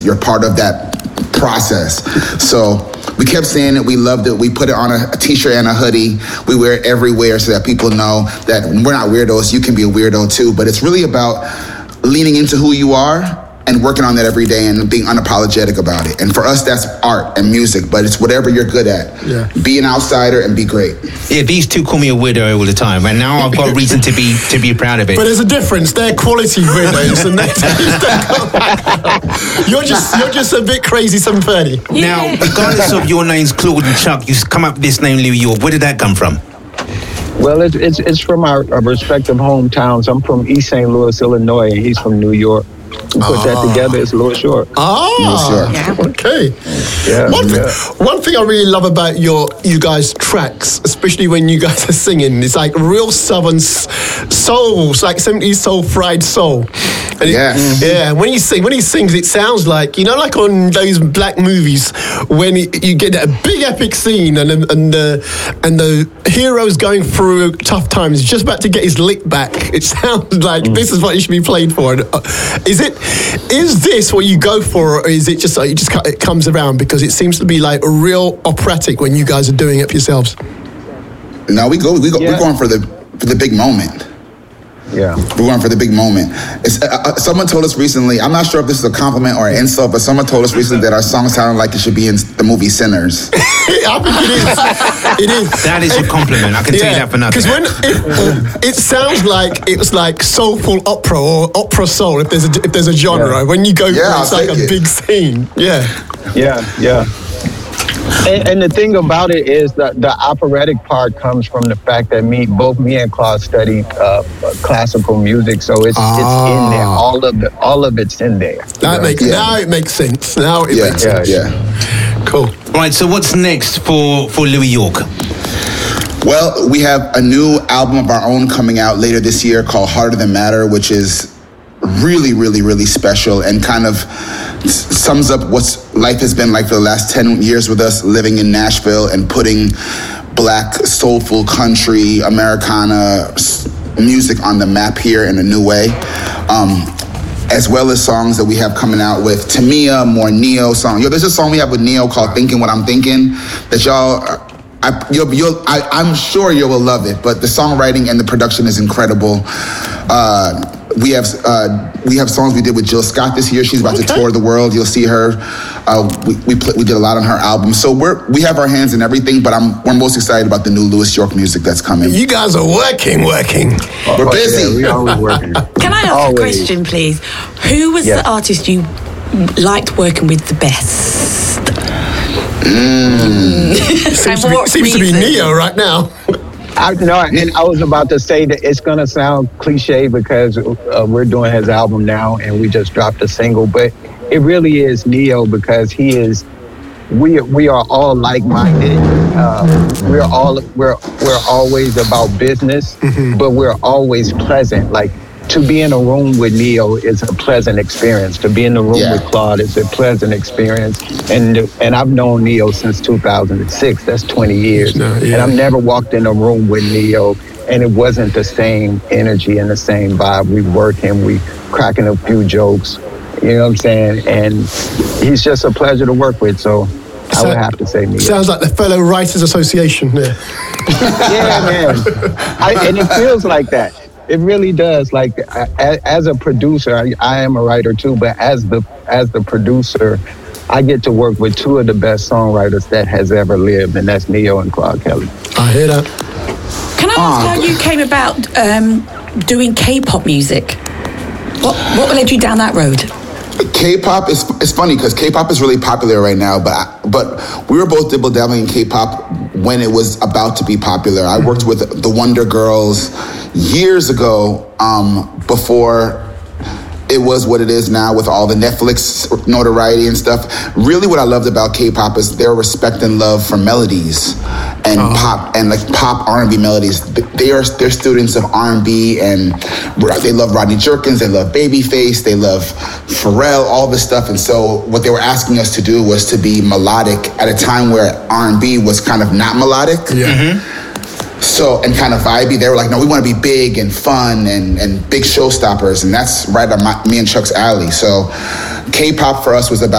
You're part of that process. So we kept saying it. We loved it. We put it on a t-shirt and a hoodie. We wear it everywhere so that people know that we're not weirdos. You can be a weirdo too. But it's really about leaning into who you are and working on that every day and being unapologetic about it. And for us, that's art and music, but it's whatever you're good at. Yeah. Be an outsider and be great. Yeah, these two call me a weirdo all the time, and now I've got reason to be proud of it. But there's a difference. They're quality weirdos, and you're just a bit crazy 730. Yeah. Now, regardless of your names, Claude and Chuck, you come up with this name, New York. Where did that come from? Well, it's from our respective hometowns. I'm from East St. Louis, Illinois, and he's from New York. We put that together, it's Louis Short. Okay. Yeah, one thing I really love about you guys' tracks, especially when you guys are singing, it's like real Southern soul, it's like 70s soul, fried soul. And yeah, when he sings, it sounds like, like on those black movies when you get that big epic scene and the hero's going through tough times, just about to get his lick back. It sounds like this is what you should be played for. Is this what you go for, or is it just like it comes around because it seems to be like a real operatic when you guys are doing it yourselves? No, we're going for the big moment. Yeah, we're going for the big moment. Someone told us recently, I'm not sure if this is a compliment or an insult, but someone told us recently that our song sounded like it should be in the movie Sinners. I think it is. That is a compliment. I can tell you that for nothing. Because when it sounds like it was like soulful opera or opera soul, if there's a genre. Yeah. When you go, it's like a big scene. Yeah. And the thing about it is that the operatic part comes from the fact that both me and Claude studied classical music, so it's in there. All of it's in there. Now it makes sense. Now it makes sense. Yeah. Cool. Right. So what's next for Louis York? Well, we have a new album of our own coming out later this year called Harder Than Matter, which is really, really, really special and kind of sums up what life has been like for the last 10 years with us living in Nashville and putting black soulful country Americana music on the map here in a new way, as well as songs that we have coming out with Tamia, more Neo songs. There's a song we have with Neo called Thinking What I'm Thinking that I'm sure you will love it, but the songwriting and the production is incredible. We have songs we did with Jill Scott this year. She's about to tour the world. You'll see her. We did a lot on her album. So we have our hands in everything, but we're most excited about the new Louis York music that's coming. You guys are working. We're busy. Yeah, we always working. Can I ask a question, please? Who was the artist you liked working with the best? Seems to be Neo right now. And I was about to say that it's going to sound cliche because we're doing his album now and we just dropped a single, but it really is Neo because we are all like-minded. We're always about business, but we're always pleasant. Like, to be in a room with Neo is a pleasant experience. To be in the room with Claude is a pleasant experience. And I've known Neo since 2006. That's 20 years. And I've never walked in a room with Neo and it wasn't the same energy and the same vibe. We working, we cracking a few jokes. You know what I'm saying? And he's just a pleasure to work with. So I would have to say Neo. Sounds like the Fellow Writers Association there. Yeah, man. And it feels like that. It really does. Like, as a producer, I am a writer too, but as the producer, I get to work with two of the best songwriters that has ever lived, and that's Neo and Claude Kelly. I hear that. Can I ask how you came about doing K-pop music? What led you down that road? K-pop is funny because K-pop is really popular right now, but we were both dibble-dabbling in K-pop when it was about to be popular. I worked with the Wonder Girls years ago, before it was what it is now with all the Netflix notoriety and stuff. Really what I loved about K-pop is their respect and love for melodies and pop and like pop R&B melodies. They're students of R&B and they love Rodney Jerkins, they love Babyface, they love Pharrell, all this stuff. And so what they were asking us to do was to be melodic at a time where R&B was kind of not melodic. So, and kind of vibey. They were like, no, we want to be big and fun and big showstoppers. And that's right up me and Chuck's alley. So K-pop for us was about